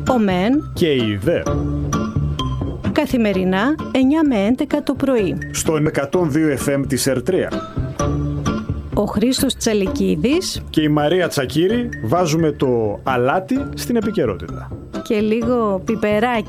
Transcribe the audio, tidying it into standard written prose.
ο ΜΕΝ και η ΔΕ. Καθημερινά 9 με 11 το πρωί. Στον 102 FM της Ερτρία. Ο Χρήστος Τσαλικίδης Και η Μαρία Τσακύρη βάζουμε το αλάτι στην επικαιρότητα. και λίγο πιπεράκι.